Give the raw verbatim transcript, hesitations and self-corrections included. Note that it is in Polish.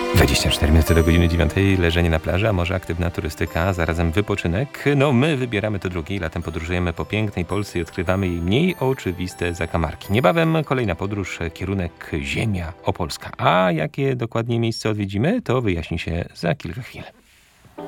dwadzieścia cztery minuty do godziny dziewiątej, leżenie na plaży, a może aktywna turystyka, zarazem wypoczynek. No my wybieramy to drugie i latem podróżujemy po pięknej Polsce i odkrywamy jej mniej oczywiste zakamarki. Niebawem kolejna podróż, kierunek Ziemia Opolska. A jakie dokładnie miejsce odwiedzimy, to wyjaśni się za kilka chwil.